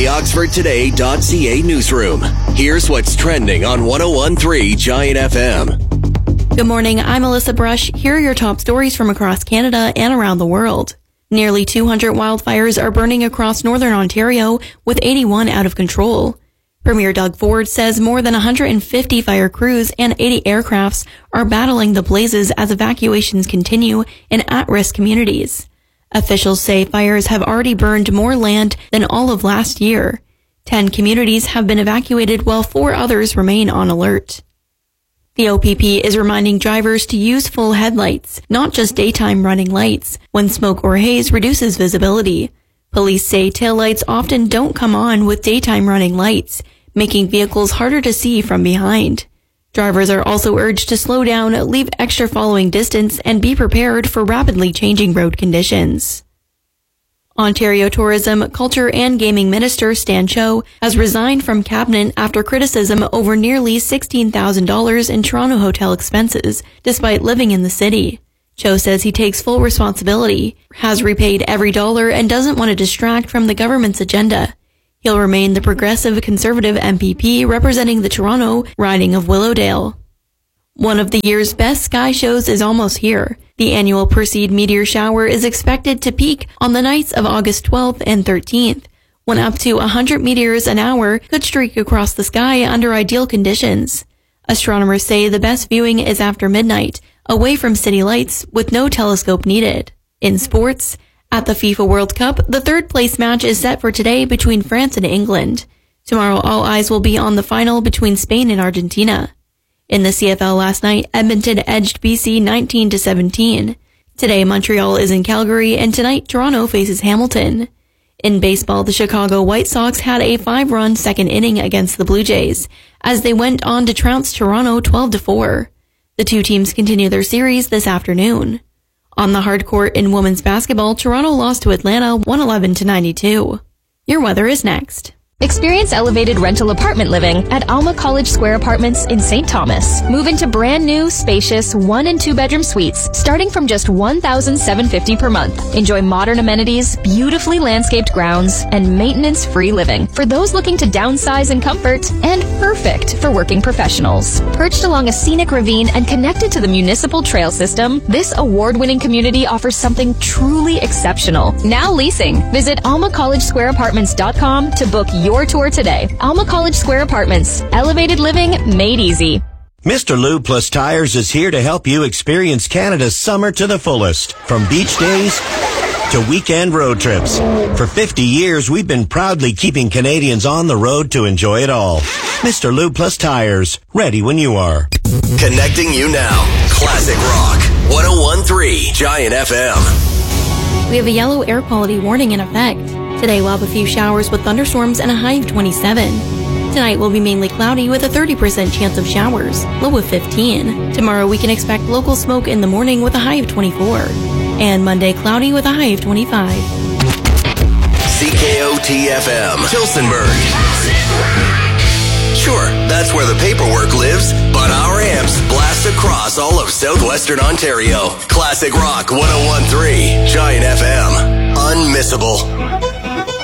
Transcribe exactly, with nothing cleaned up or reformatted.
the oxford today dot c a newsroom. Here's what's trending on one oh one point three Giant F M. Good morning, I'm Alyssa Brush. Here are your top stories from across Canada and around the world. Nearly two hundred wildfires are burning across northern Ontario, with eighty-one out of control. Premier Doug Ford says more than one hundred fifty fire crews and eighty aircrafts are battling the blazes as evacuations continue in at-risk communities. Officials say fires have already burned more land than all of last year. Ten communities have been evacuated while four others remain on alert. The O P P is reminding drivers to use full headlights, not just daytime running lights, when smoke or haze reduces visibility. Police say taillights often don't come on with daytime running lights, making vehicles harder to see from behind. Drivers are also urged to slow down, leave extra following distance, and be prepared for rapidly changing road conditions. Ontario Tourism, Culture and Gaming Minister Stan Cho has resigned from cabinet after criticism over nearly sixteen thousand dollars in Toronto hotel expenses, despite living in the city. Cho says he takes full responsibility, has repaid every dollar, and doesn't want to distract from the government's agenda. He'll remain the Progressive Conservative M P P representing the Toronto riding of Willowdale. One of the year's best sky shows is almost here. The annual Perseid meteor shower is expected to peak on the nights of August twelfth and thirteenth, when up to one hundred meteors an hour could streak across the sky under ideal conditions. Astronomers say the best viewing is after midnight, away from city lights, with no telescope needed. In sports, at the FIFA World Cup, the third place match is set for today between France and England. Tomorrow, all eyes will be on the final between Spain and Argentina. In the C F L last night, Edmonton edged B C nineteen to seventeen. Today, Montreal is in Calgary, and tonight, Toronto faces Hamilton. In baseball, the Chicago White Sox had a five-run second inning against the Blue Jays, as they went on to trounce Toronto twelve to four. The two teams continue their series this afternoon. On the hard court in women's basketball, Toronto lost to Atlanta one eleven to ninety-two. Your weather is next. Experience elevated rental apartment living at Alma College Square Apartments in Saint Thomas. Move into brand new, spacious, one and two bedroom suites starting from just one thousand seven hundred fifty dollars per month. Enjoy modern amenities, beautifully landscaped grounds, and maintenance-free living for those looking to downsize in comfort, and perfect for working professionals. Perched along a scenic ravine and connected to the municipal trail system, this award-winning community offers something truly exceptional. Now leasing. Visit alma college square apartments dot com to book your tour today. Alma College Square Apartments. Elevated living made easy. Mister Lube Plus Tires is here to help you experience Canada's summer to the fullest. From beach days to weekend road trips. For fifty years, we've been proudly keeping Canadians on the road to enjoy it all. Mister Lube Plus Tires. Ready when you are. Connecting you now. Classic Rock. one oh one point three Giant F M. We have a yellow air quality warning in effect. Today we'll have a few showers with thunderstorms and a high of twenty-seven. Tonight will be mainly cloudy with a thirty percent chance of showers, low of fifteen. Tomorrow we can expect local smoke in the morning with a high of twenty-four. And Monday cloudy with a high of twenty-five. C K O T F M, Tillsonburg. Sure, that's where the paperwork lives, but our amps blast across all of southwestern Ontario. Classic Rock one oh one point three, Giant F M. Unmissable.